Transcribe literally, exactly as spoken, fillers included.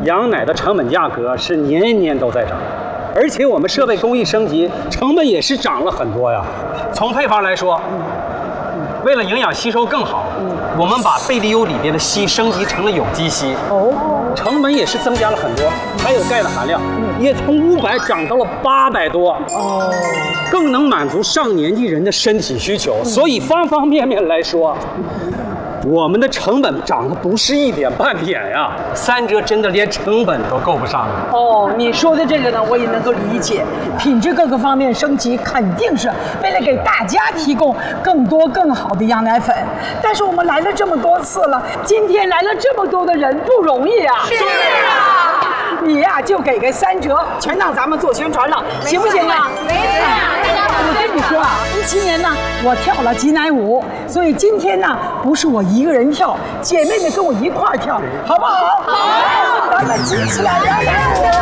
羊奶的成本价格是年年都在涨，而且我们设备工艺升级，成本也是涨了很多呀。从配方来说，为了营养吸收更好，我们把贝利优里边的硒升级成了有机硒，哦，成本也是增加了很多，还有钙的含量也从五百涨到了八百多，哦，更能满足上年纪人的身体需求。所以方方面面来说，我们的成本涨得不是一点半点呀，三折真的连成本都够不上了。 哦，你说的这个呢，我也能够理解，品质各个方面升级，肯定是为了给大家提供更多更好的羊奶粉。但是我们来了这么多次了，今天来了这么多的人，不容易啊。 是啊， 你呀、啊、就给个三折，全当咱们做宣传了，行不行啊？ 没事。 我跟你说啊，一七年呢，我跳了挤奶舞，所以今天呢，不是我一个人跳，姐妹们跟我一块儿跳，好不好？好，咱们挤起来，来来。